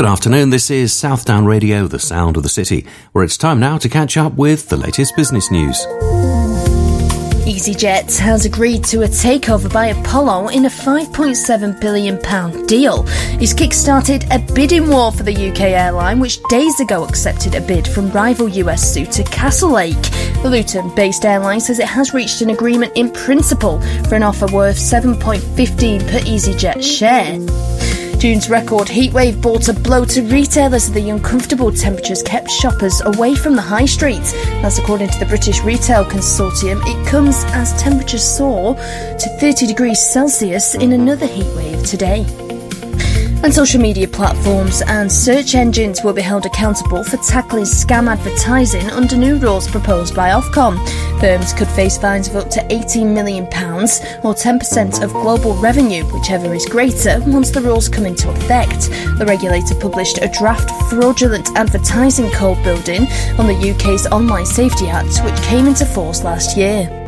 Good afternoon, this is Southdown Radio, the sound of the city, where it's time now to catch up with the latest business news. EasyJet has agreed to a takeover by Apollo in a £5.7 billion deal. It's kick-started a bidding war for the UK airline, which days ago accepted a bid from rival US suitor Castlelake. The Luton-based airline says it has reached an agreement in principle for an offer worth $7.15 per EasyJet share. June's record heatwave brought a blow to retailers as the uncomfortable temperatures kept shoppers away from the high street. That's according to the British Retail Consortium. It comes as temperatures soar to 30 degrees Celsius in another heatwave today. And social media platforms and search engines will be held accountable for tackling scam advertising under new rules proposed by Ofcom. Firms could face fines of up to £18 million or 10% of global revenue, whichever is greater, once the rules come into effect. The regulator published a draft fraudulent advertising code building on the UK's Online Safety Act, which came into force last year.